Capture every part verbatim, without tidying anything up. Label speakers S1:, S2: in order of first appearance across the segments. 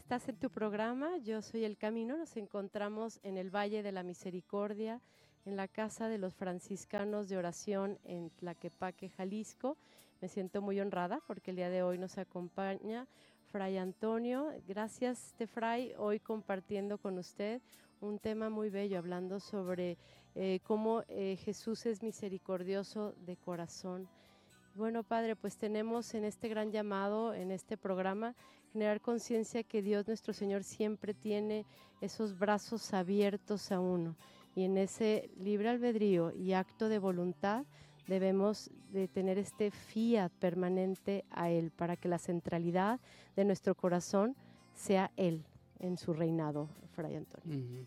S1: Estás en tu programa, Yo Soy el Camino. Nos encontramos en el Valle de la Misericordia, en la Casa de los Franciscanos de Oración en Tlaquepaque, Jalisco. Me siento muy honrada porque el día de hoy nos acompaña Fray Antonio. Gracias, este Fray, hoy compartiendo con usted un tema muy bello, hablando sobre eh, cómo eh, Jesús es misericordioso de corazón. Bueno, Padre, pues tenemos en este gran llamado, en este programa, generar conciencia que Dios nuestro Señor siempre tiene esos brazos abiertos a uno, y en ese libre albedrío y acto de voluntad debemos de tener este fiat permanente a Él, para que la centralidad de nuestro corazón sea Él en su reinado, Fray Antonio.
S2: Uh-huh.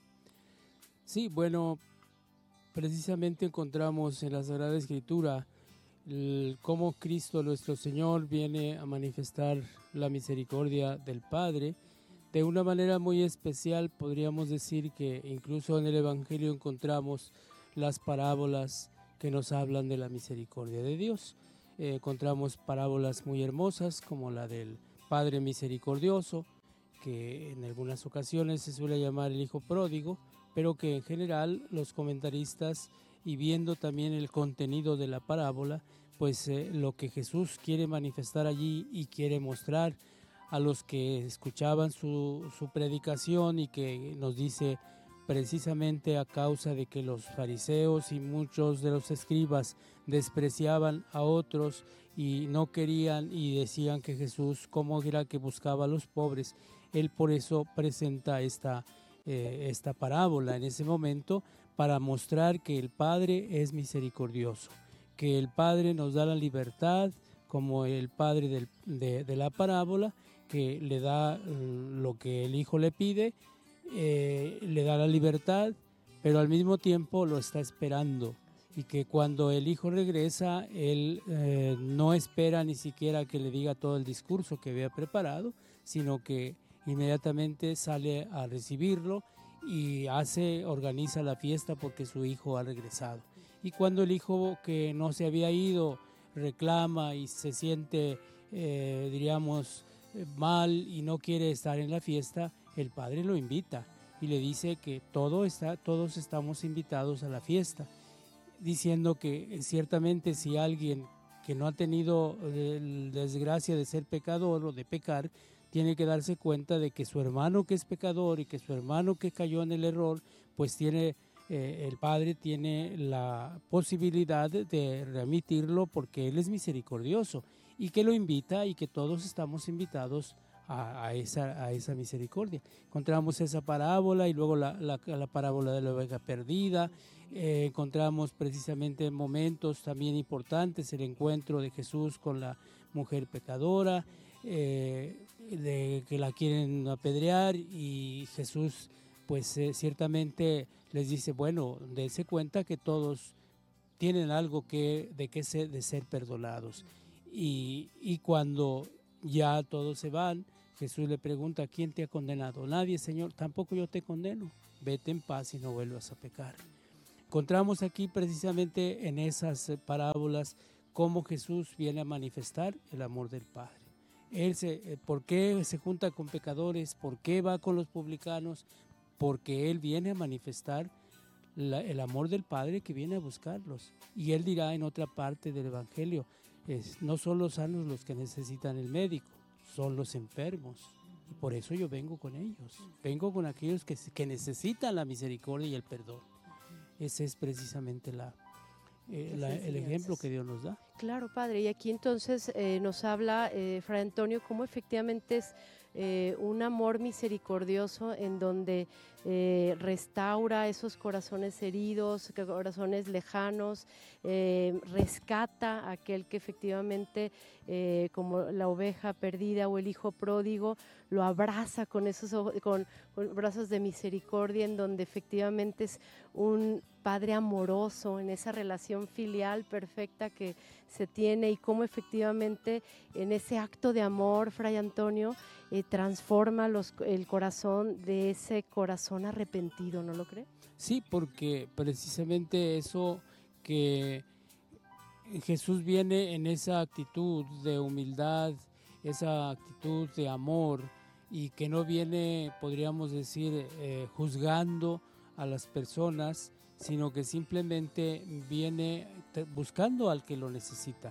S2: Sí, bueno, precisamente encontramos en la Sagrada Escritura el, cómo Cristo nuestro Señor viene a manifestar la misericordia del Padre. De una manera muy especial podríamos decir que incluso en el Evangelio encontramos las parábolas que nos hablan de la misericordia de Dios. Eh, encontramos parábolas muy hermosas como la del Padre misericordioso, que en algunas ocasiones se suele llamar el hijo pródigo, pero que en general los comentaristas, y viendo también el contenido de la parábola, pues eh, lo que Jesús quiere manifestar allí y quiere mostrar a los que escuchaban su, su predicación, y que nos dice precisamente a causa de que los fariseos y muchos de los escribas despreciaban a otros y no querían y decían que Jesús cómo era que buscaba a los pobres. Él por eso presenta esta, eh, esta parábola en ese momento, para mostrar que el Padre es misericordioso, que el Padre nos da la libertad, como el Padre del, de, de la parábola, que le da lo que el Hijo le pide, eh, le da la libertad, pero al mismo tiempo lo está esperando, y que cuando el Hijo regresa, Él eh, no espera ni siquiera que le diga todo el discurso que había preparado, sino que inmediatamente sale a recibirlo y hace, organiza la fiesta porque su hijo ha regresado. Y cuando el hijo que no se había ido reclama y se siente, eh, diríamos, mal y no quiere estar en la fiesta, el padre lo invita y le dice que todo está, todos estamos invitados a la fiesta, diciendo que ciertamente si alguien que no ha tenido la desgracia de ser pecador o de pecar, tiene que darse cuenta de que su hermano que es pecador y que su hermano que cayó en el error, pues tiene, eh, el Padre tiene la posibilidad de remitirlo porque Él es misericordioso, y que lo invita, y que todos estamos invitados a, a, esa, a esa misericordia. Encontramos esa parábola, y luego la, la, la parábola de la oveja perdida. Eh, encontramos precisamente momentos también importantes, el encuentro de Jesús con la mujer pecadora, eh, de que la quieren apedrear, y Jesús pues eh, ciertamente les dice, bueno, dense cuenta que todos tienen algo que, de que ser, de ser perdonados. Y, y cuando ya todos se van, Jesús le pregunta, ¿quién te ha condenado? Nadie, Señor, tampoco yo te condeno, vete en paz y no vuelvas a pecar. Encontramos aquí precisamente en esas parábolas cómo Jesús viene a manifestar el amor del Padre. Él se, ¿por qué se junta con pecadores? ¿Por qué va con los publicanos? Porque Él viene a manifestar la, el amor del Padre, que viene a buscarlos. Y Él dirá en otra parte del Evangelio, es, no son los sanos los que necesitan el médico, son los enfermos. Y por eso yo vengo con ellos. Vengo con aquellos que, que necesitan la misericordia y el perdón. Ese es precisamente la, eh, la, el ejemplo que Dios nos da.
S1: Claro, Padre. Y aquí entonces eh, nos habla eh, Fray Antonio cómo efectivamente es eh, un amor misericordioso, en donde eh, restaura esos corazones heridos, corazones lejanos, eh, rescata a aquel que efectivamente, eh, como la oveja perdida o el hijo pródigo, lo abraza con esos con, con brazos de misericordia, en donde efectivamente es un Padre amoroso, en esa relación filial perfecta que se tiene, y cómo efectivamente en ese acto de amor, Fray Antonio, eh, transforma los, el corazón de ese corazón arrepentido, ¿no lo cree?
S2: Sí, porque precisamente eso, que Jesús viene en esa actitud de humildad, esa actitud de amor, y que no viene, podríamos decir, eh, juzgando a las personas, sino que simplemente viene buscando al que lo necesita.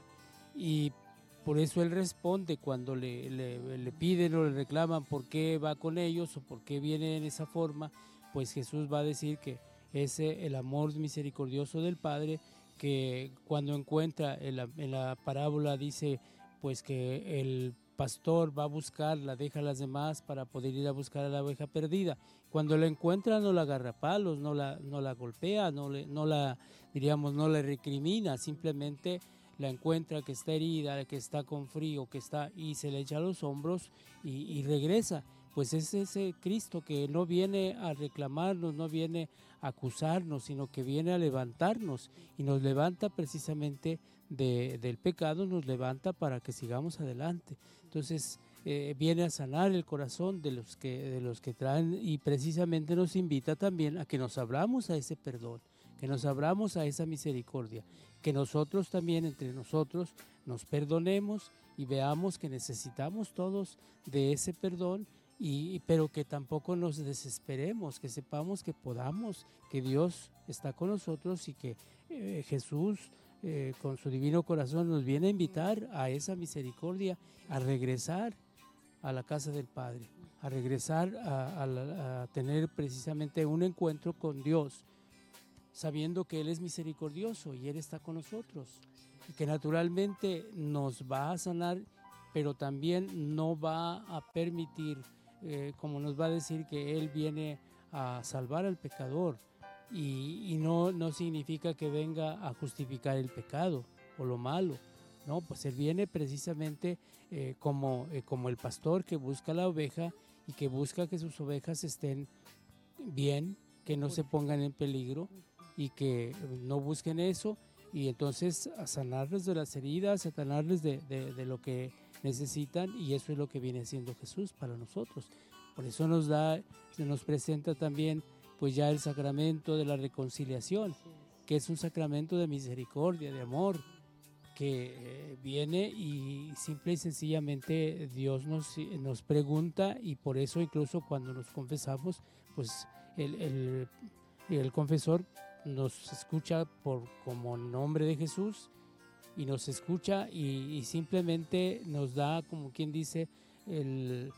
S2: Y por eso Él responde cuando le, le, le piden o le reclaman por qué va con ellos o por qué viene en esa forma, pues Jesús va a decir que es el amor misericordioso del Padre, que cuando encuentra, en la, en la parábola dice pues que el pastor va a buscarla, deja a las demás para poder ir a buscar a la oveja perdida. Cuando la encuentra no la agarra a palos, no la, no la golpea, no, le, no la, diríamos, no la recrimina, simplemente la encuentra que está herida, que está con frío, que está, y se le echa a los hombros y, y regresa. Pues es ese Cristo que no viene a reclamarnos, no viene a acusarnos, sino que viene a levantarnos, y nos levanta precisamente de, del pecado, nos levanta para que sigamos adelante. Entonces eh, viene a sanar el corazón de los, que, de los que traen, y precisamente nos invita también a que nos abramos a ese perdón, que nos abramos a esa misericordia, que nosotros también entre nosotros nos perdonemos y veamos que necesitamos todos de ese perdón, y, pero que tampoco nos desesperemos, que sepamos que podamos, que Dios está con nosotros y que eh, Jesús eh, con su divino corazón nos viene a invitar a esa misericordia, a regresar a la casa del Padre, a regresar a, a, a tener precisamente un encuentro con Dios, sabiendo que Él es misericordioso y Él está con nosotros, y que naturalmente nos va a sanar, pero también no va a permitir, eh, como nos va a decir, que Él viene a salvar al pecador, y, y no, no significa que venga a justificar el pecado o lo malo, no, pues Él viene precisamente eh, como, eh, como el pastor que busca la oveja y que busca que sus ovejas estén bien, que no se pongan en peligro, y que no busquen eso, y entonces a sanarles de las heridas, a sanarles de, de, de lo que necesitan, y eso es lo que viene haciendo Jesús para nosotros. Por eso nos da, se nos presenta también pues ya el sacramento de la reconciliación, que es un sacramento de misericordia, de amor, que eh, viene y simple y sencillamente Dios nos, nos pregunta, y por eso incluso cuando nos confesamos, pues el, el, el confesor nos escucha por como nombre de Jesús, y nos escucha y, y simplemente nos da, como quien dice, el,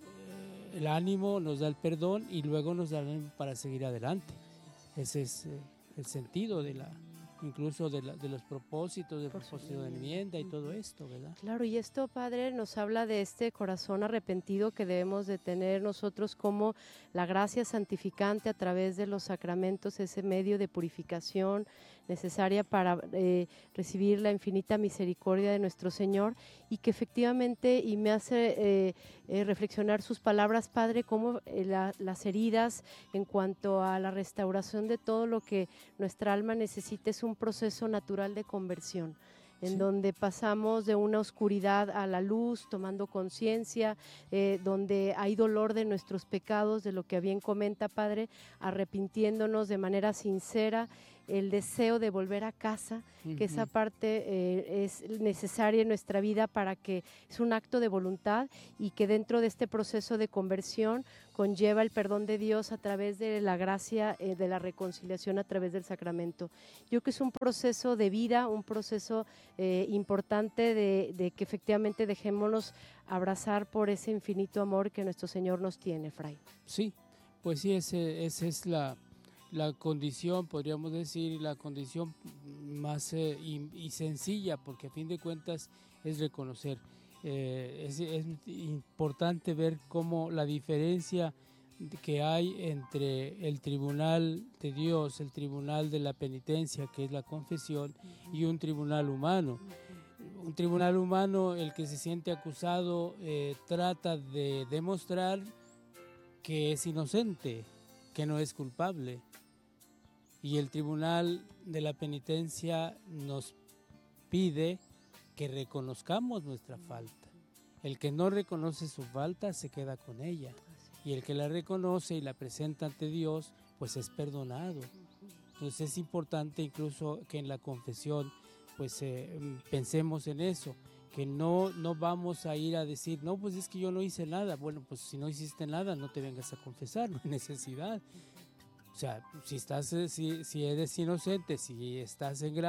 S2: el ánimo, nos da el perdón, y luego nos da el ánimo para seguir adelante. Ese es eh, el sentido de la, incluso de, la, de los propósitos, del propósito de enmienda y todo esto, ¿verdad?
S1: Claro, y esto, Padre, nos habla de este corazón arrepentido que debemos de tener nosotros, como la gracia santificante a través de los sacramentos, ese medio de purificación necesaria para eh, recibir la infinita misericordia de nuestro Señor, y que efectivamente, y me hace eh, eh, reflexionar sus palabras, Padre, como eh, la, las heridas en cuanto a la restauración de todo lo que nuestra alma necesita es un proceso natural de conversión, en sí. donde pasamos de una oscuridad a la luz, tomando conciencia, eh, donde hay dolor de nuestros pecados, de lo que bien comenta, Padre, arrepintiéndonos de manera sincera, el deseo de volver a casa, uh-huh. que esa parte eh, es necesaria en nuestra vida, para que es un acto de voluntad, y que dentro de este proceso de conversión conlleva el perdón de Dios a través de la gracia eh, de la reconciliación a través del sacramento. Yo creo que es un proceso de vida, un proceso eh, importante de, de que efectivamente dejémonos abrazar por ese infinito amor que nuestro Señor nos tiene, Fray.
S2: Sí, pues sí, ese, esa es la, la condición, podríamos decir, la condición más eh, y, y sencilla, porque a fin de cuentas es reconocer. Eh, es, es importante ver cómo la diferencia que hay entre el tribunal de Dios, el tribunal de la penitencia, que es la confesión, y un tribunal humano. Un tribunal humano, el que se siente acusado eh, trata de demostrar que es inocente, que no es culpable. Y el tribunal de la penitencia nos pide que reconozcamos nuestra falta. El que no reconoce su falta se queda con ella, y el que la reconoce y la presenta ante Dios, pues es perdonado. Entonces es importante incluso que en la confesión pues eh, pensemos en eso, que no, no vamos a ir a decir, no, pues es que yo no hice nada. Bueno, pues si no hiciste nada, no te vengas a confesar, no hay necesidad. O sea, si estás, si, si eres inocente, si estás en